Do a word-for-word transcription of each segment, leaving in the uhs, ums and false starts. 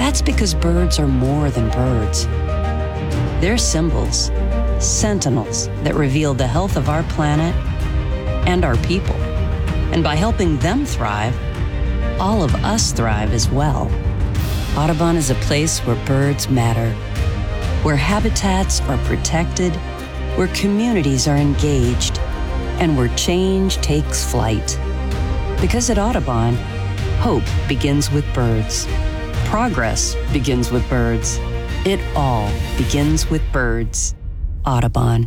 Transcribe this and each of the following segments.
That's because birds are more than birds. They're symbols, sentinels that reveal the health of our planet and our people. And by helping them thrive, all of us thrive as well. Audubon is a place where birds matter, where habitats are protected, where communities are engaged, and where change takes flight. Because at Audubon, hope begins with birds. Progress begins with birds. It all begins with birds. Audubon.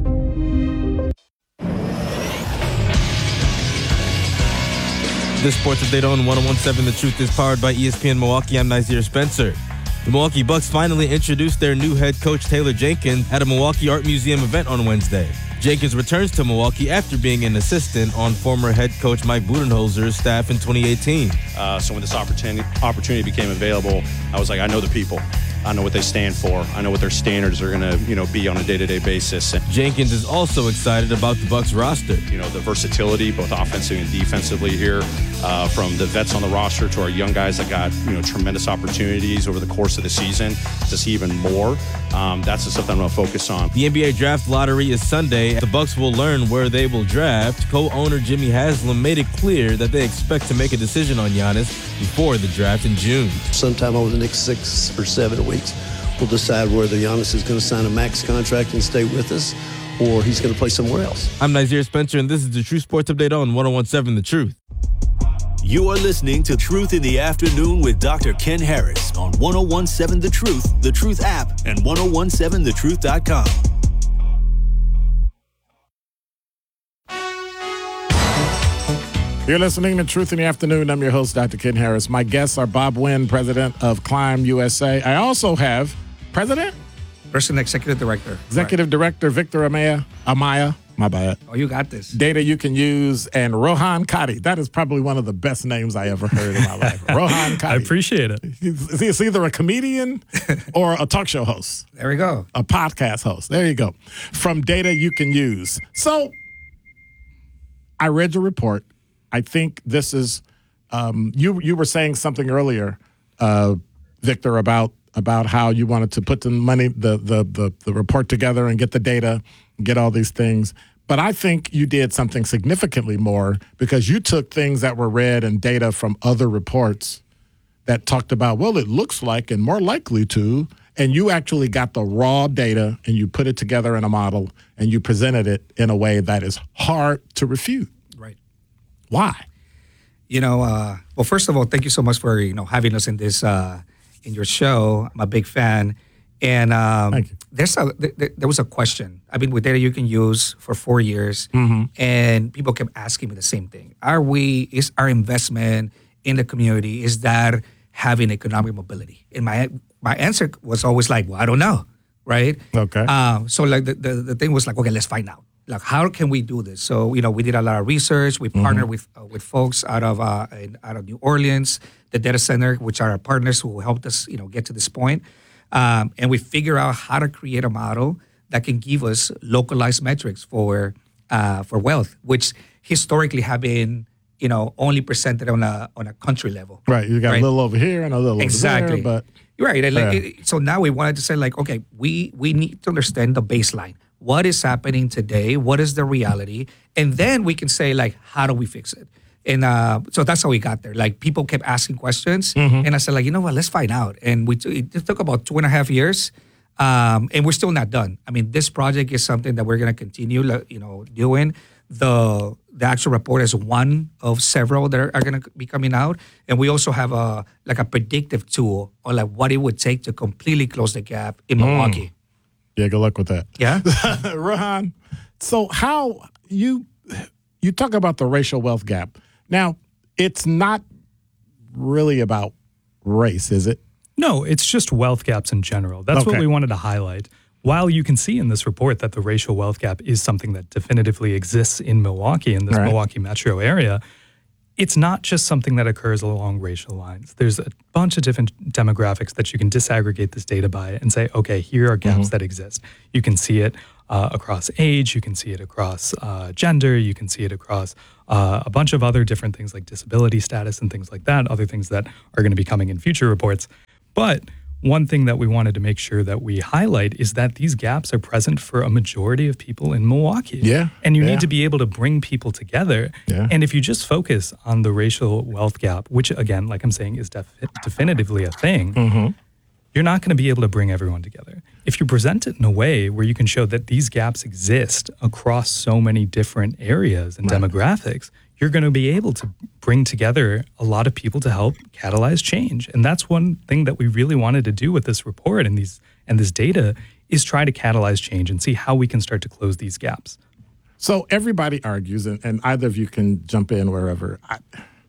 This Sports Update on one oh one seven The Truth is powered by E S P N Milwaukee. I'm Nazir Spencer. The Milwaukee Bucks finally introduced their new head coach, Taylor Jenkins, at a Milwaukee Art Museum event on Wednesday. Jenkins returns to Milwaukee after being an assistant on former head coach Mike Budenholzer's staff in twenty eighteen. Uh, so when this opportunity opportunity became available, I was like, I know the people. I know what they stand for. I know what their standards are going to, you know, be on a day-to-day basis. And, Jenkins is also excited about the Bucks roster. You know, the versatility, both offensively and defensively here, uh, from the vets on the roster to our young guys that got, you know, tremendous opportunities over the course of the season to see even more. Um, that's the stuff that I'm going to focus on. The N B A draft lottery is Sunday. The Bucks will learn where they will draft. Co-owner Jimmy Haslam made it clear that they expect to make a decision on Giannis before the draft in June. Sometime over the next six or seven weeks, we'll decide whether Giannis is going to sign a max contract and stay with us, or he's going to play somewhere else. I'm Nazir Spencer, and this is the True Sports Update on one oh one seven The Truth. You are listening to Truth in the Afternoon with Doctor Ken Harris on one oh one seven The Truth, The Truth app, and ten seventeen the truth dot com. You're listening to Truth in the Afternoon. I'm your host, Doctor Ken Harris. My guests are Bob Wynn, president of Climb U S A. I also have president? Person Executive Director. Executive right. Director Victor Amaya. Amaya. My bad. Oh, you got this. Data You Can Use, and Rohan Kadi. That is probably one of the best names I ever heard in my life. Rohan Kadi. I appreciate it. He's, he's either a comedian or a talk show host. There we go. A podcast host. There you go. From Data You Can Use. So, I read your report. I think this is, um, you you were saying something earlier, uh, Victor, about about how you wanted to put the money, the, the the the report together and get the data, and get all these things. But I think you did something significantly more, because you took things that were read and data from other reports that talked about, well, it looks like and more likely to, and you actually got the raw data and you put it together in a model and you presented it in a way that is hard to refute. Why? You know, uh, well, first of all, thank you so much for, you know, having us in this, uh, in your show. I'm a big fan. And um, thank you. There's a, th- there was a question. I've been with Data You Can Use for four years, mm-hmm. and people kept asking me the same thing. Are we, is our investment in the community, is that having economic mobility? And my my answer was always like, well, I don't know, right? Okay. Uh, so like the, the, the thing was like, okay, let's find out. Like, how can we do this? So, you know, we did a lot of research. We partnered mm-hmm. with uh, with folks out of uh, in, out of New Orleans, the data center, which are our partners who helped us, you know, get to this point. Um, and we figure out how to create a model that can give us localized metrics for uh, for wealth, which historically have been, you know, only presented on a on a country level. Right. You got right? a little over here and a little exactly. over there, but right. And like, yeah. it, so now we wanted to say, like, okay, we we need to understand the baseline. What is happening today? What is the reality? And then we can say, like, how do we fix it? And uh, so that's how we got there. Like, people kept asking questions. Mm-hmm. And I said, like, you know what? Let's find out. And we t- it took about two and a half years. Um, and we're still not done. I mean, this project is something that we're going to continue, you know, doing. The the actual report is one of several that are, are going to be coming out. And we also have a like a predictive tool on like what it would take to completely close the gap in Milwaukee. Mm. Yeah, good luck with that. Yeah. Rohan, so how you you talk about the racial wealth gap. Now, it's not really about race, is it? No, it's just wealth gaps in general. That's okay. what we wanted to highlight. While you can see in this report that the racial wealth gap is something that definitively exists in Milwaukee, in this right. Milwaukee metro area, it's not just something that occurs along racial lines. There's a bunch of different demographics that you can disaggregate this data by and say, okay, here are gaps mm-hmm. that exist. You can see it uh, across age, you can see it across uh, gender, you can see it across uh, a bunch of other different things like disability status and things like that, other things that are going to be coming in future reports. But one thing that we wanted to make sure that we highlight is that these gaps are present for a majority of people in Milwaukee. Yeah. And you yeah. need to be able to bring people together. Yeah. And if you just focus on the racial wealth gap, which again, like I'm saying, is def- definitively a thing, Mm-hmm. you're not going to be able to bring everyone together. If you present it in a way where you can show that these gaps exist across so many different areas and Right. demographics, you're going to be able to bring together a lot of people to help catalyze change. And that's one thing that we really wanted to do with this report and these and this data is try to catalyze change and see how we can start to close these gaps. So everybody argues, and, and either of you can jump in wherever. I,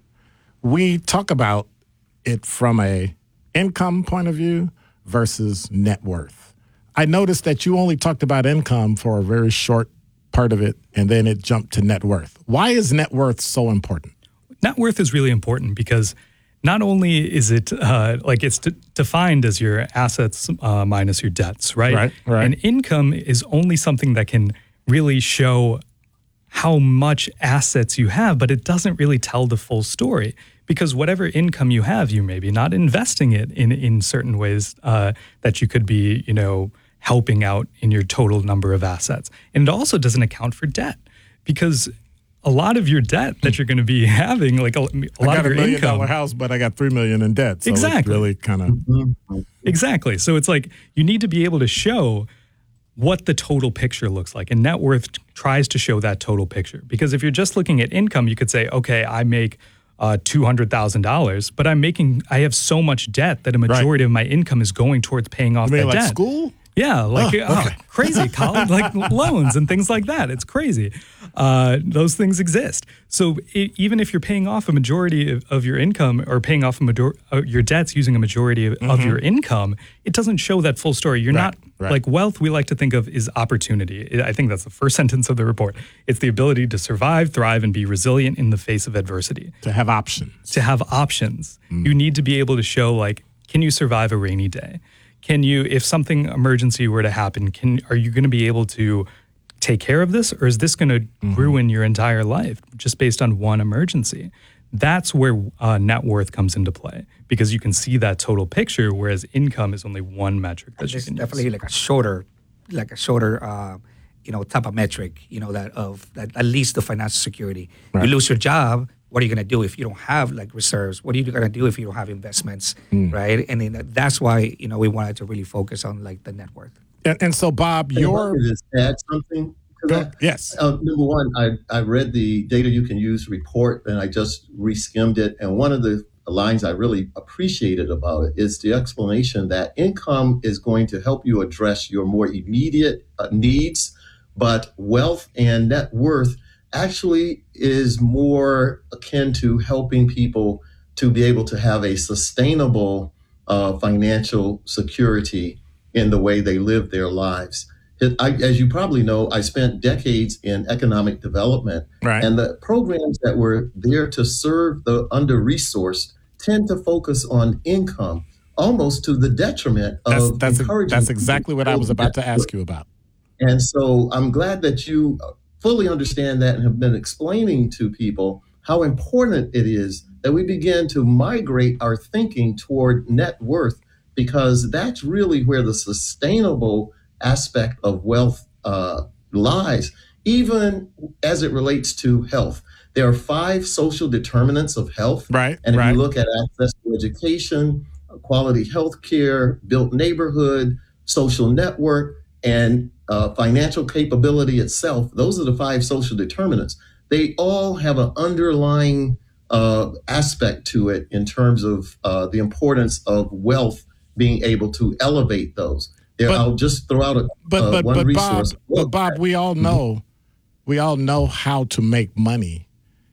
we talk about it from a income point of view versus net worth. I noticed that you only talked about income for a very short part of it, and then it jumped to net worth. Why is net worth so important? Net worth is really important because not only is it uh, like it's d- defined as your assets uh, minus your debts, right? Right, right. And income is only something that can really show how much assets you have, but it doesn't really tell the full story because whatever income you have, you may be not investing it in, in certain ways uh, that you could be, you know, helping out in your total number of assets. And it also doesn't account for debt because a lot of your debt that you're going to be having, like a, a I lot got of a your million income. dollar house, but I got three million in debt. So Exactly. it's really kind of Exactly. So it's like you need to be able to show what the total picture looks like. And net worth tries to show that total picture. Because if you're just looking at income, you could say, okay, I make uh, two hundred thousand dollars, but I'm making, I have so much debt that a majority of my income is going towards paying off You mean that like debt. school? Yeah, like Oh, oh, okay. crazy college, like loans and things like that. It's crazy. Uh, those things exist. So I even if you're paying off a majority of, of your income or paying off a major- uh, your debts using a majority of, of your income, it doesn't show that full story. You're Right, not right. like wealth. We like to think of is opportunity. I think that's the first sentence of the report. It's the ability to survive, thrive, and be resilient in the face of adversity. To have options. To have options, you need to be able to show like, can you survive a rainy day? Can you, if something emergency were to happen, can are you going to be able to take care of this, or is this going to Mm-hmm. ruin your entire life just based on one emergency? That's where uh, net worth comes into play because you can see that total picture, whereas income is only one metric that you It's can definitely use. like a shorter, like a shorter, uh, you know, type of metric. You know, that of that at least the financial security. Right. You lose your job. What are you going to do if you don't have like reserves? What are you going to do if you don't have investments, Hmm. right? And then that's why you know we wanted to really focus on like the net worth. And, and so, Bob, Can your I just add something to that? yes, Uh, number one, I, I read the Data You Can Use report and I just re-skimmed it. And one of the lines I really appreciated about it is the explanation that income is going to help you address your more immediate uh, needs, but wealth and net worth actually is more akin to helping people to be able to have a sustainable uh, financial security in the way they live their lives. It, I, as you probably know, I spent decades in economic development, Right. and the programs that were there to serve the under-resourced tend to focus on income, almost to the detriment that's of that's encouraging that's exactly what I was about to ask you about. and so I'm glad that you fully understand that and have been explaining to people how important it is that we begin to migrate our thinking toward net worth, because that's really where the sustainable aspect of wealth uh, lies, even as it relates to health. There are five social determinants of health. Right, And if right. you look at access to education, quality health care, built neighborhood, social network, and uh, financial capability itself, those are the five social determinants. They all have an underlying uh, aspect to it in terms of uh, the importance of wealth being able to elevate those. There, But- I'll just throw out a But uh, but one but resource. Bob, but Bob, we all know, we all know how to make money.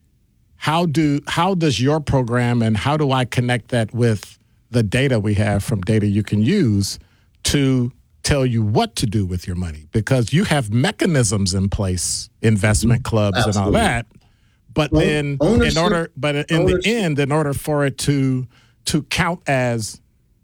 How do how does your program and how do I connect that with the data we have from Data You Can Use to tell you what to do with your money? Because you have mechanisms in place, investment clubs and all Absolutely. that. But Own- then in ownership- order, but in ownership. the end, in order for it to to count as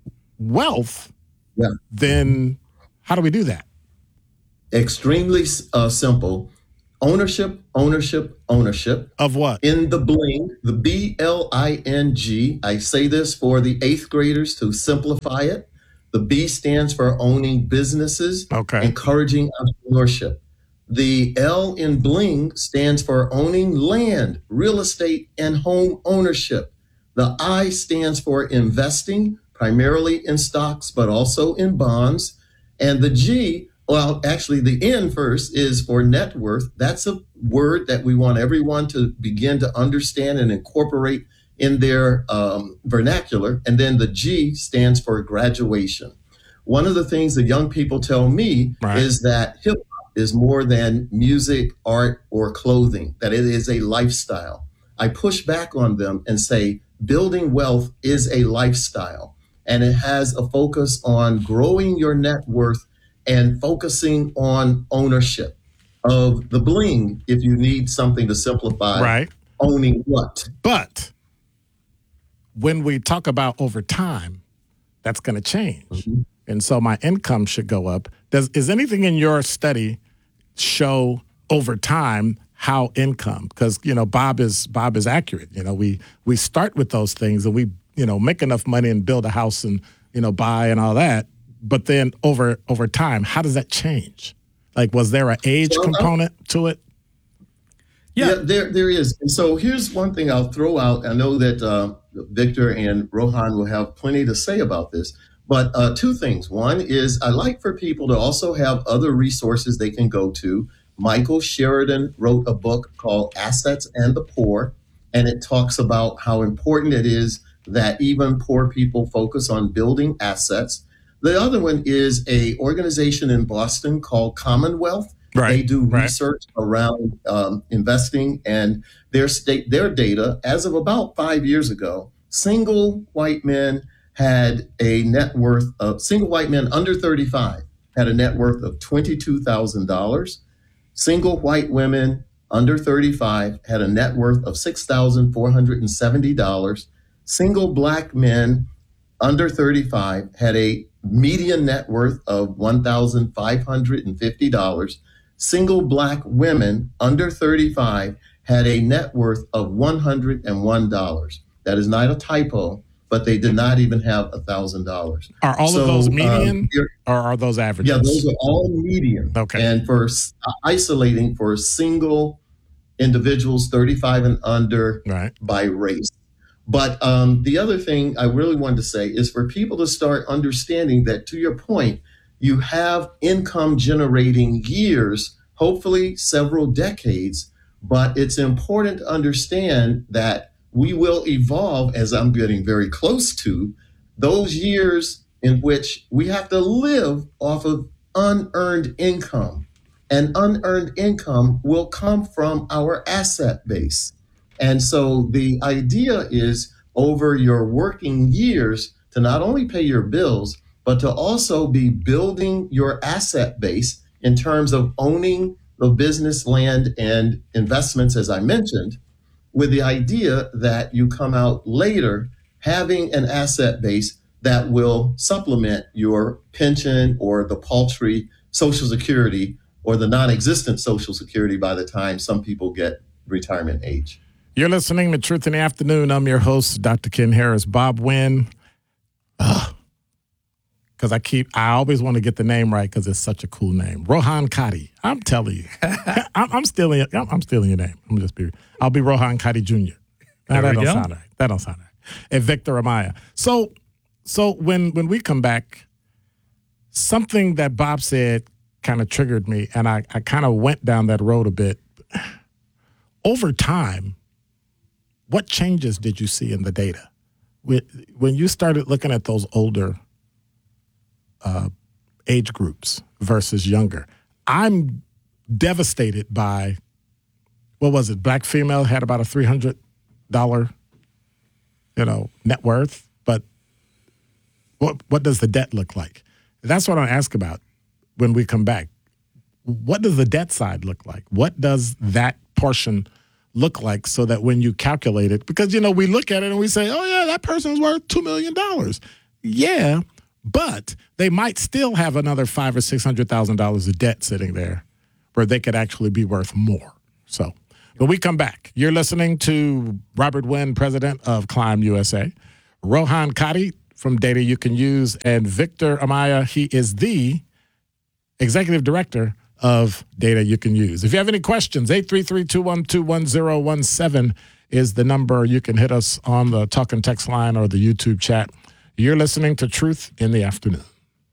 wealth, Yeah. then how do we do that? Extremely uh, simple. ownership, ownership, ownership. Of what? In the bling, the B L I N G. I say this for the eighth graders to simplify it. The B stands for owning businesses, Okay. encouraging entrepreneurship. The L in bling stands for owning land, real estate, and home ownership. The I stands for investing, primarily in stocks, but also in bonds. And the G, well, actually the N first is for net worth. That's a word that we want everyone to begin to understand and incorporate in their um, vernacular. And then the G stands for graduation. One of the things that young people tell me Right. is that hip hop is more than music, art, or clothing, that it is a lifestyle. I push back on them and say building wealth is a lifestyle, and it has a focus on growing your net worth and focusing on ownership of the bling. If you need something to simplify, Right. owning what? But when we talk about over time, that's going to change. Mm-hmm. And so my income should go up. Does is anything in your study show over time how income? Because you know Bob is Bob is accurate. You know we we start with those things and we you know make enough money and build a house and you know buy and all that. But then over over time, how does that change? Like, was there an age Well, I'm- component to it? Yeah. Yeah, there there is. And so here's one thing I'll throw out. I know that uh, Victor and Rohan will have plenty to say about this, but uh, two things. One is I like for people to also have other resources they can go to. Michael Sheridan wrote a book called Assets and the Poor, and it talks about how important it is that even poor people focus on building assets. The other one is a organization in Boston called Commonwealth. Right, They do right. research around um, investing, and their state, their data, as of about five years ago, single white men had a net worth of single white men under thirty-five had a net worth of twenty-two thousand dollars. Single white women under thirty-five had a net worth of six thousand four hundred seventy dollars. Single black men under thirty-five had a median net worth of one thousand five hundred fifty dollars. Single black women under thirty-five had a net worth of one hundred one dollars. That is not a typo, but they did not even have one thousand dollars. Are all So, of those um, median you're- or are those averages? yeah, those are all median. Okay. And for s- isolating for single individuals thirty-five and under Right. by race. But um, the other thing I really wanted to say is for people to start understanding that, to your point, you have income generating years, hopefully several decades, but it's important to understand that we will evolve, as I'm getting very close to, those years in which we have to live off of unearned income. And unearned income will come from our asset base. And so the idea is over your working years to not only pay your bills, but to also be building your asset base in terms of owning the business, land, and investments, as I mentioned, with the idea that you come out later having an asset base that will supplement your pension or the paltry Social Security or the non-existent Social Security by the time some people get retirement age. You're listening to Truth in the Afternoon. I'm your host, Doctor Ken Harris. Bob Wynn. Because I keep, I always want to get the name right because it's such a cool name. Rohan Kadi. I'm telling you. I'm, I'm stealing I'm, I'm stealing your name. I'm just be, I'll be Rohan Kadi Junior Now, There that we don't go. sound right. That don't sound right. And Victor Amaya. So, so when when we come back, something that Bob said kind of triggered me, and I, I kind of went down that road a bit. Over time, what changes did you see in the data? When you started looking at those older uh, age groups versus younger, I'm devastated by, what was it, black female had about a three hundred dollars you know, net worth, but what what does the debt look like? That's what I ask about when we come back. What does the debt side look like? What does that portion look like so that when you calculate it, because, you know, we look at it and we say, oh, yeah, that person's worth two million dollars. Yeah, but they might still have another five or six hundred thousand dollars of debt sitting there where they could actually be worth more. So when we come back, you're listening to Robert Wynn, president of Climb U S A, Rohan Kadi from Data You Can Use, and Victor Amaya. He is the executive director of Data You Can Use. If you have any questions, eight three three, two one two, one zero one seven is the number. You can hit us on the talk and text line or the YouTube chat. You're listening to Truth in the Afternoon.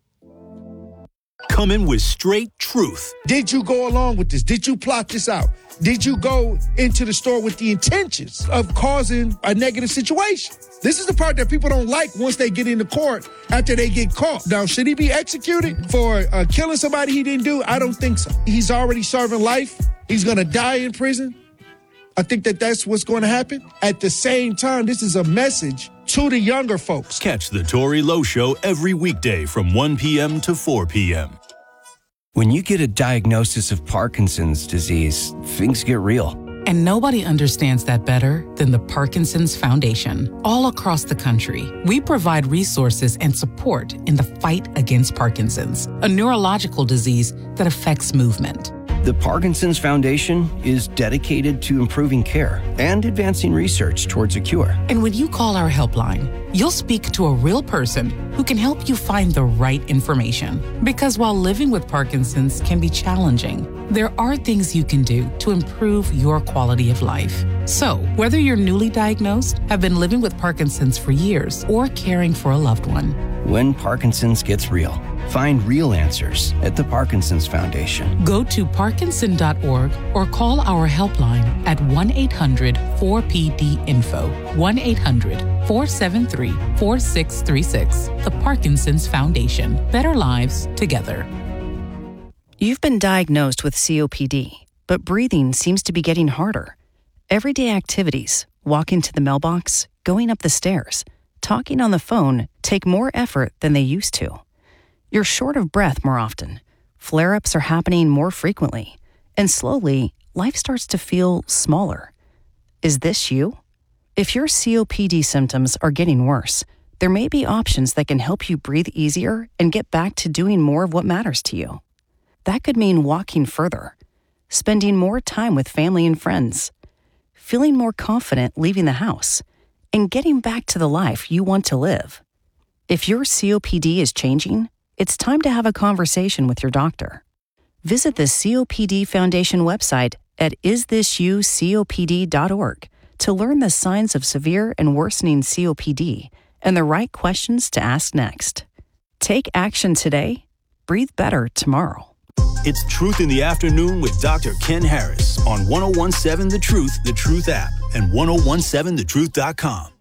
Coming with straight truth. Did you go along with this? Did you plot this out? Did you go into the store with the intentions of causing a negative situation? This is the part that people don't like once they get into court after they get caught. Now, should he be executed for uh, killing somebody he didn't do? I don't think so. He's already serving life. He's going to die in prison. I think that that's what's going to happen. At the same time, this is a message to the younger folks. Catch the Tory Lowe Show every weekday from one p.m. to four p.m. When you get a diagnosis of Parkinson's disease, things get real. And nobody understands that better than the Parkinson's Foundation. All across the country, we provide resources and support in the fight against Parkinson's, a neurological disease that affects movement. The Parkinson's Foundation is dedicated to improving care and advancing research towards a cure. And when you call our helpline, you'll speak to a real person who can help you find the right information. Because while living with Parkinson's can be challenging, there are things you can do to improve your quality of life. So, whether you're newly diagnosed, have been living with Parkinson's for years, or caring for a loved one, when Parkinson's gets real, find real answers at the Parkinson's Foundation. Go to parkinson dot org or call our helpline at one eight hundred four P D info, one eight hundred four seven three four six three six. The Parkinson's Foundation. Better lives together. You've been diagnosed with C O P D, but breathing seems to be getting harder. Everyday activities, walking to the mailbox, going up the stairs, talking on the phone take more effort than they used to. You're short of breath more often. Flare-ups are happening more frequently. And slowly, life starts to feel smaller. Is this you? If your C O P D symptoms are getting worse, there may be options that can help you breathe easier and get back to doing more of what matters to you. That could mean walking further, spending more time with family and friends, feeling more confident leaving the house, and getting back to the life you want to live. If your C O P D is changing, it's time to have a conversation with your doctor. Visit the C O P D Foundation website at is this you C O P D dot org to learn the signs of severe and worsening C O P D and the right questions to ask next. Take action today. Breathe better tomorrow. It's Truth in the Afternoon with Doctor Ken Harris on one oh one seven The Truth, The Truth app, and ten seventeen the truth dot com.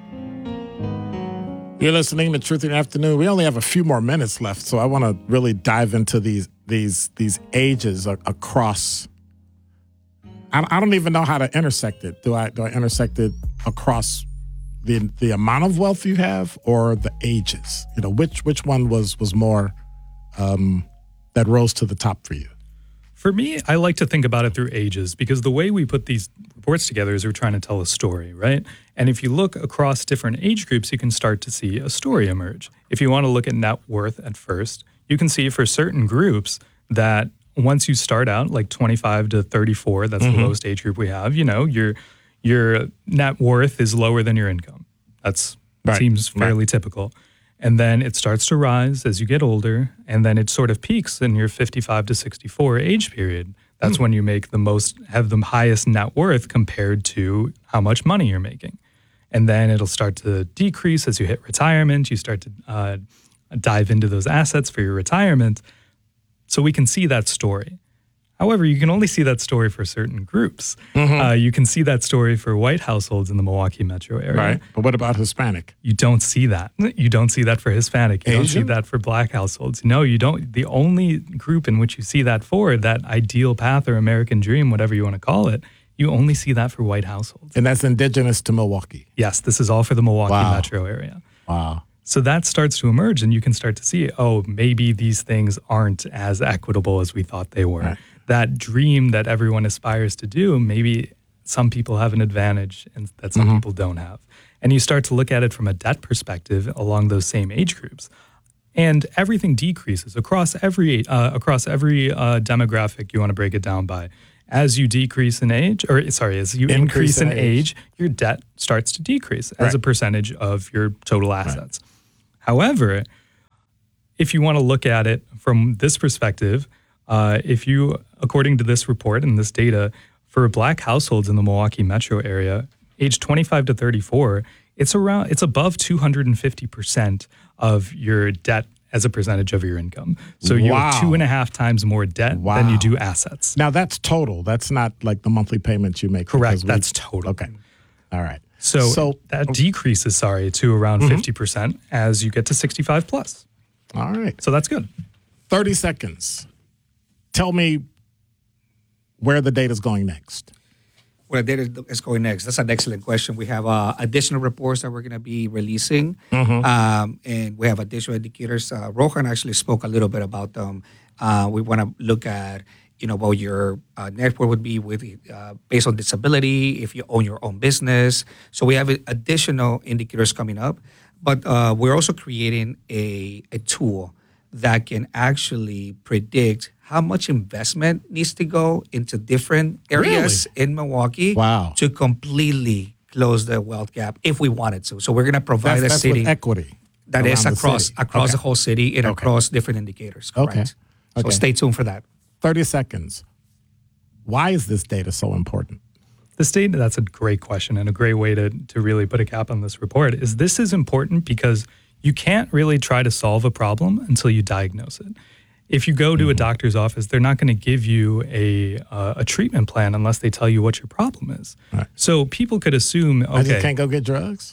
You're listening to Truth in the Afternoon. We only have a few more minutes left, so I want to really dive into these these these ages a- across. I, I don't even know how to intersect it. Do I do I intersect it across the the amount of wealth you have or the ages? You know, which which one was was more um, that rose to the top for you? For me, I like to think about it through ages because the way we put these reports together is we're trying to tell a story, right? And if you look across different age groups, you can start to see a story emerge. If you want to look at net worth at first, you can see for certain groups that once you start out like twenty-five to thirty-four, that's mm-hmm. the lowest age group we have, you know, your your net worth is lower than your income. That's right. Seems fairly right. typical. And then it starts to rise as you get older, and then it sort of peaks in your fifty-five to sixty-four age period. That's mm. when you make the most, have the highest net worth compared to how much money you're making. And then it'll start to decrease as you hit retirement. You start to uh, dive into those assets for your retirement. So we can see that story. However, you can only see that story for certain groups. Mm-hmm. Uh, you can see that story for white households in the Milwaukee metro area. Right. But what about Hispanic? You don't see that. You don't see that for Hispanic. You Asian? don't see that for black households. No, you don't. The only group in which you see that for, that ideal path or American dream, whatever you want to call it, you only see that for white households. And that's indigenous to Milwaukee? Yes, this is all for the Milwaukee wow. metro area. Wow. So that starts to emerge, and you can start to see, oh, maybe these things aren't as equitable as we thought they were. Right. That dream that everyone aspires to do, maybe some people have an advantage and that some mm-hmm. people don't have. And you start to look at it from a debt perspective along those same age groups. and everything decreases across every uh, across every uh, demographic you want to break it down by. As you decrease in age, or sorry, as you increase, increase in, in age, age, your debt starts to decrease right. as a percentage of your total assets. Right. However, if you want to look at it from this perspective, uh, if you, according to this report and this data, for Black households in the Milwaukee metro area, age twenty-five to thirty-four, it's around, it's above two hundred fifty percent of your debt as a percentage of your income. So you wow. have two and a half times more debt wow. than you do assets. Now that's total. That's not like the monthly payments you make. Correct. That's total. Okay. All right. So, so that decreases, sorry, to around mm-hmm. fifty percent as you get to sixty-five plus. All right. So that's good. thirty seconds. Tell me where the data's going next. Where the data is going next? That's an excellent question. We have uh, additional reports that we're going to be releasing, mm-hmm. um, and we have additional indicators. Uh, Rohan actually spoke a little bit about them. Uh, we want to look at, you know, what your uh, net worth would be with uh, based on disability, if you own your own business. So we have additional indicators coming up, but uh, we're also creating a a tool that can actually predict how much investment needs to go into different areas really? in Milwaukee wow. to completely close the wealth gap if we wanted to. So we're going to provide that's, a that's city with equity that is across the across okay. the whole city and okay. across different indicators. Correct. Okay. okay. So stay tuned for that. thirty seconds. Why is this data so important? This data, that's a great question and a great way to, to really put a cap on this report, is this is important because you can't really try to solve a problem until you diagnose it. If you go to mm-hmm. a doctor's office, they're not going to give you a uh, a treatment plan unless they tell you what your problem is. Right. So people could assume, okay, I just can't go get drugs.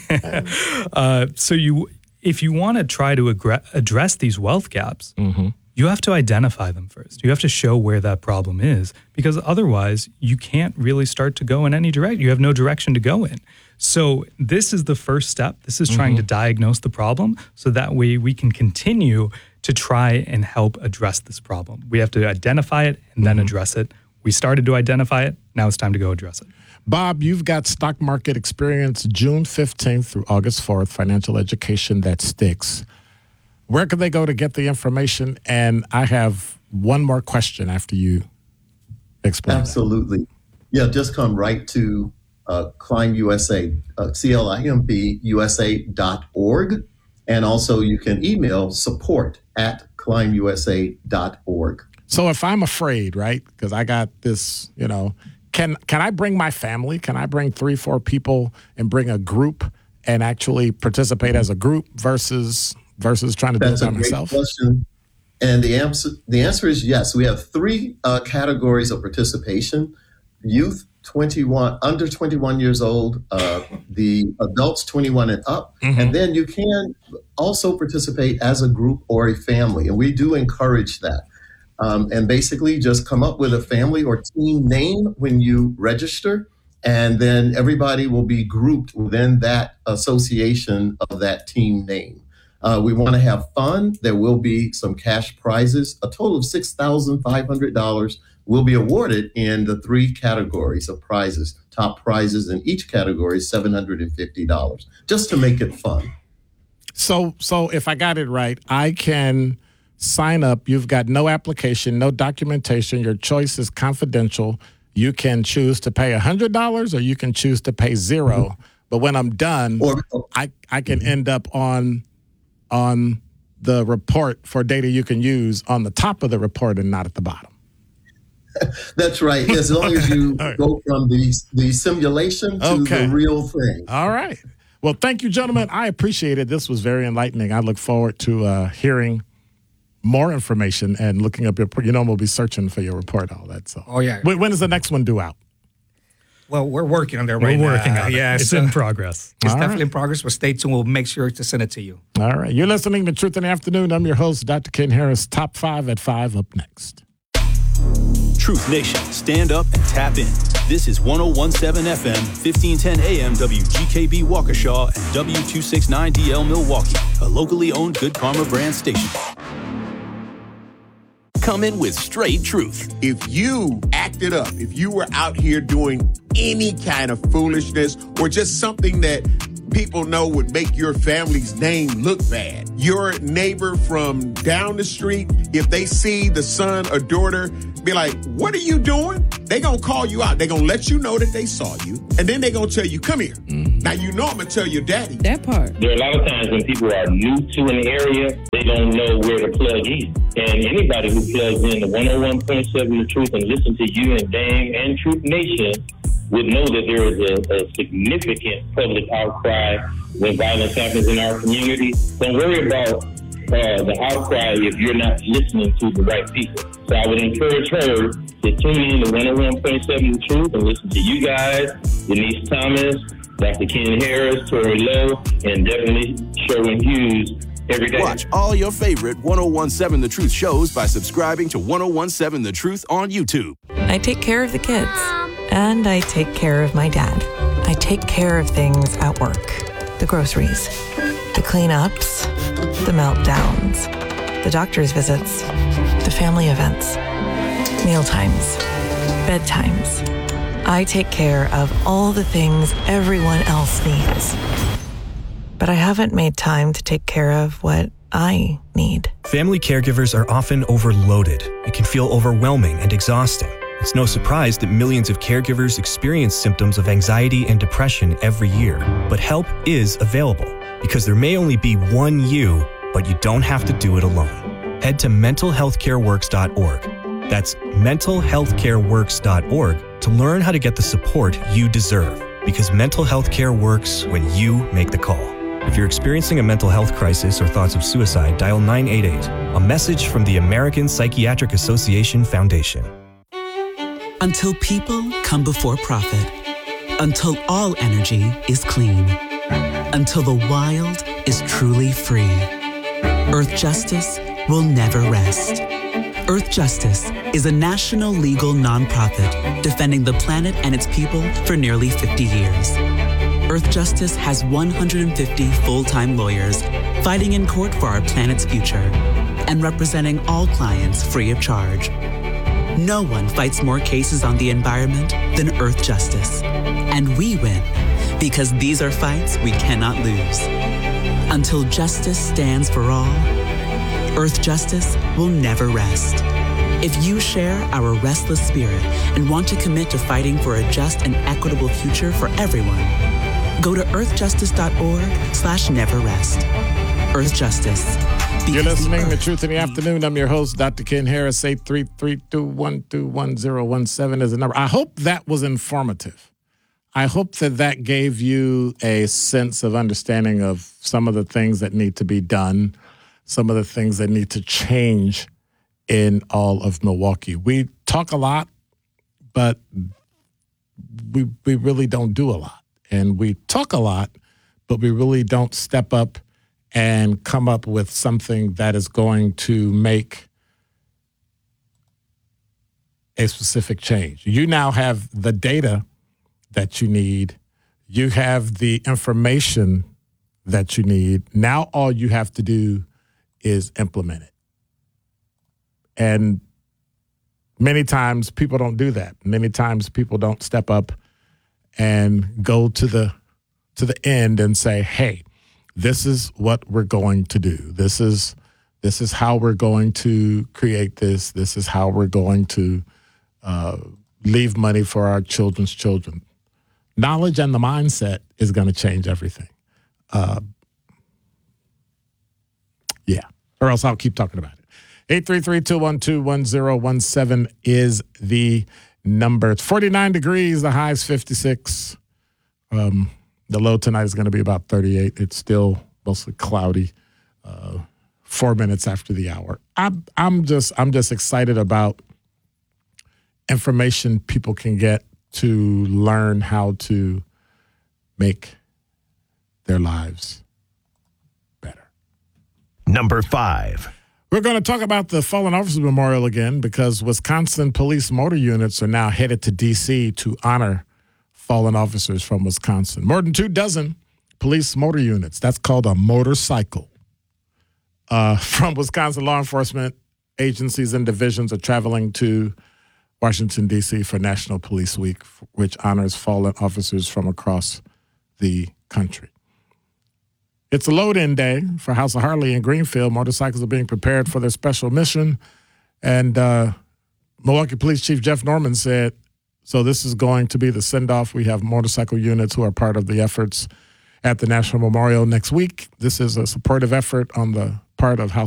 uh, so you, if you want to try to aggr- address these wealth gaps, mm-hmm. you have to identify them first. You have to show where that problem is, because otherwise you can't really start to go in any direction. You have no direction to go in. So this is the first step. This is trying mm-hmm. to diagnose the problem so that way we can continue to try and help address this problem. We have to identify it and then mm-hmm. address it. We started to identify it. Now it's time to go address it. Bob, you've got stock market experience June fifteenth through August fourth, financial education that sticks. Where can they go to get the information? And I have one more question after you explain. Absolutely. That. Yeah, just come right to uh, Climb U S A, uh, C L I M B U S A dot org. And also you can email support at climb U S A dot org. So if I'm afraid, right, because I got this, you know, can can I bring my family? Can I bring three, four people and bring a group and actually participate as a group versus versus trying to That's do it by myself? That's a great question. And the answer, the answer is yes. We have three uh, categories of participation: youth, twenty-one, under twenty-one years old, uh, the adults twenty-one and up, mm-hmm. and then you can also participate as a group or a family, and we do encourage that. Um, and basically, just come up with a family or team name when you register, and then everybody will be grouped within that association of that team name. Uh, we want to have fun. There will be some cash prizes. A total of six thousand five hundred dollars will be awarded in the three categories of prizes. Top prizes in each category is seven hundred fifty dollars, just to make it fun. So, so if I got it right, I can sign up. You've got no application, no documentation. Your choice is confidential. You can choose to pay one hundred dollars or you can choose to pay zero. Mm-hmm. But when I'm done, or, I, I can end up on on the report for data you can use on the top of the report and not at the bottom. That's right. As long as you right. go from the, the simulation to okay. the real thing. All right. Well, thank you, gentlemen. I appreciate it. This was very enlightening. I look forward to uh, hearing more information and looking up your, you know, we'll be searching for your report, all that. So. Oh, yeah. When, when is the next one due out? Well, we're working on that right now. We're working on it. Yeah, it's so in progress. It's all definitely right. in progress, but stay tuned. We'll make sure to send it to you. All right. You're listening to Truth in the Afternoon. I'm your host, Doctor Ken Harris. Top five at five up next. Truth Nation, stand up and tap in. This is ten seventeen F M, fifteen ten A M W G K B Waukesha and W two sixty-nine D L Milwaukee, a locally owned Good Karma brand station. Come in with straight truth. If you acted up, if you were out here doing any kind of foolishness or just something that people know would make your family's name look bad. Your neighbor from down the street, if they see the son or daughter, be like, what are you doing? They gonna call you out. They gonna let you know that they saw you. And then they gonna tell you, come here. Mm-hmm. Now you know I'm gonna tell your daddy. That part. There are a lot of times when people are new to an area, they don't know where to plug in. And anybody who plugs in the one oh one point seven The Truth and listen to you and Dame and Truth Nation would know that there is a, a significant public outcry when violence happens in our community. Don't worry about uh, the outcry if you're not listening to the right people. So I would encourage her to tune in to one oh one point seven The Truth and listen to you guys, Denise Thomas, Doctor Ken Harris, Tori Lowe, and definitely Sherwin Hughes every day. Watch all your favorite one oh one seven The Truth shows by subscribing to one oh one seven The Truth on YouTube. I take care of the kids, and I take care of my dad. I take care of things at work. The groceries, the cleanups, the meltdowns, the doctor's visits, the family events, mealtimes, bedtimes. I take care of all the things everyone else needs. But I haven't made time to take care of what I need. Family caregivers are often overloaded. It can feel overwhelming and exhausting. It's no surprise that millions of caregivers experience symptoms of anxiety and depression every year. But help is available, because there may only be one you, but you don't have to do it alone. Head to mental health care works dot org. That's mental health care works dot org to learn how to get the support you deserve, because mental health care works when you make the call. If you're experiencing a mental health crisis or thoughts of suicide, dial nine eight eight, a message from the American Psychiatric Association Foundation. Until people come before profit. Until all energy is clean. Until the wild is truly free. Earth Justice will never rest. Earth Justice is a national legal nonprofit defending the planet and its people for nearly fifty years. Earth Justice has one hundred fifty full-time lawyers fighting in court for our planet's future and representing all clients free of charge. No one fights more cases on the environment than Earth Justice. And we win because these are fights we cannot lose. Until justice stands for all, Earth Justice will never rest. If you share our restless spirit and want to commit to fighting for a just and equitable future for everyone, go to earthjustice.org slash never rest. Earth Justice. You're listening to Truth in the Afternoon. I'm your host, Doctor Ken Harris. eight three three, two one two, one zero one seven is the number. I hope that was informative. I hope that that gave you a sense of understanding of some of the things that need to be done, some of the things that need to change in all of Milwaukee. We talk a lot, but we we really don't do a lot. And we talk a lot, but we really don't step up and come up with something that is going to make a specific change. You now have the data that you need. You have the information that you need. Now all you have to do is implement it. And many times people don't do that. Many times people don't step up and go to the to the end and say, hey, this is what we're going to do. This is this is how we're going to create this. This is how we're going to uh, leave money for our children's children. Knowledge and the mindset is going to change everything. Uh, yeah, or else I'll keep talking about it. eight three three, two one two, one zero one seven is the number. It's forty-nine degrees. The high is fifty-six. Um, the low tonight is going to be about thirty-eight. It's still mostly cloudy. Uh, four minutes after the hour. I'm I'm just I'm just excited about information people can get to learn how to make their lives better. Number five. We're going to talk about the Fallen Officers Memorial again because Wisconsin police motor units are now headed to D C to honor fallen officers from Wisconsin. More than two dozen police motor units, that's called a motorcycle, uh, from Wisconsin law enforcement agencies and divisions are traveling to Washington, D C for National Police Week, which honors fallen officers from across the country. It's a load-in day for House of Harley in Greenfield. Motorcycles are being prepared for their special mission. And uh, Milwaukee Police Chief Jeff Norman said, so this is going to be the send-off. We have motorcycle units who are part of the efforts at the National Memorial next week. This is a supportive effort on the part of House